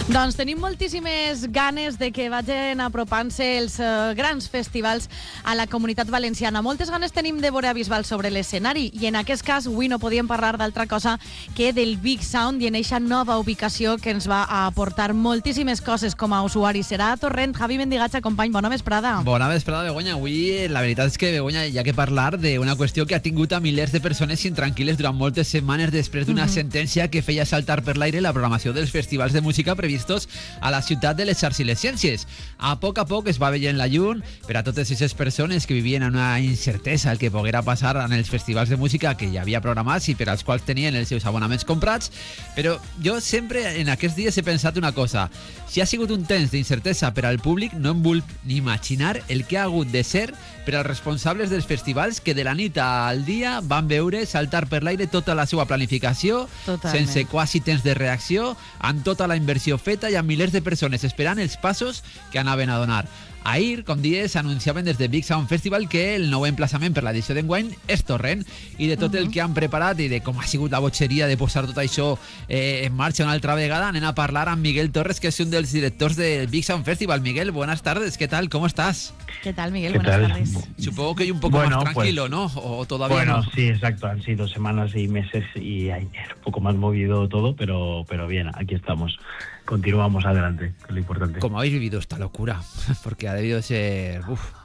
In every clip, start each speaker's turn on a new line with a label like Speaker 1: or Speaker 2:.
Speaker 1: Doncs tenim moltíssimes ganes de que vagin apropant-se els grans festivals a la Comunitat Valenciana. Moltes ganes tenim de veure a Bisbal sobre l'escenari i en aquest cas avui no podíem parlar d'altra cosa que del Big Sound i en eixa nova ubicació que ens va a aportar moltíssimes coses com a usuaris. Serà a Torrent. Javi Mendigatxa, company, bona vesprada.
Speaker 2: Bona vesprada, Begoña. Avui la veritat és que, Begoña, hi ha que parlar d'una qüestió que ha tingut a milers de persones intranquil·les durant moltes setmanes després d'una sentència que feia saltar per l'aire la programació dels festivals de música previstos a la ciutat de les arts i les ciències. A poc es va veient la llum per a totes aquestes persones que vivien en una incertesa el que poguera passar en els festivals de música que hi havia programats i per als quals tenien els seus abonaments comprats, però jo sempre en aquests dies he pensat una cosa: si ha sigut un temps d'incertesa per al públic, no em vull ni imaginar el que ha hagut de ser per als responsables dels festivals que de la nit al dia van veure saltar per l'aire tota la seva planificació. Totalment. Sense quasi temps de reacció, amb tota la inversió feta i amb milers de persones esperant els passos que anaven a donar. Ahir, com dies, anunciaven des de Big Sound Festival que el nou emplaçament per l'edició d'enguany és Torrent, i de tot el que han preparat i de com ha sigut la botxeria de posar tot això en marxa una altra vegada, anem a parlar amb Miguel Torres, que és un dels directors del Big Sound Festival. Miguel, buenas tardes, ¿qué tal? ¿Cómo estás?
Speaker 1: ¿Qué tal, Miguel? Buenas tardes.
Speaker 2: Supongo que hay un poco más tranquilo, ¿no? ¿O todavía
Speaker 3: bueno,
Speaker 2: no?
Speaker 3: Sí, exacto. Han sido semanas y meses y ayer un poco más movido todo, pero bien, aquí estamos. Continuamos adelante, que es lo importante.
Speaker 2: ¿Cómo habéis vivido esta locura? Porque ha debido ser...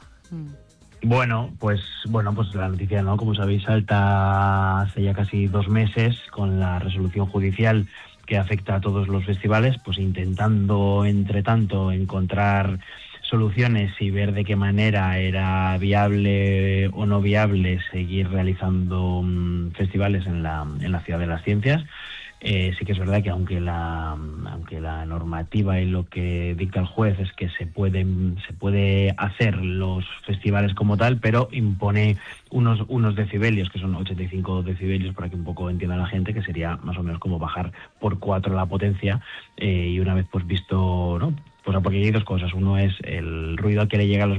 Speaker 3: Bueno, pues la noticia, ¿no? Como sabéis, salta hace ya casi 2 meses con la resolución judicial que afecta a todos los festivales, pues intentando, entre tanto, encontrar soluciones y ver de qué manera era viable o no viable seguir realizando festivales en la Ciudad de las Ciencias. Sí que es verdad que aunque la normativa y lo que dicta el juez es que se puede hacer los festivales como tal, pero impone unos decibelios, que son 85 decibelios, para que un poco entienda la gente, que sería más o menos como bajar por 4 la potencia, y una vez pues visto, ¿no? Pues porque hay 2 cosas. Uno es el ruido que le llega a los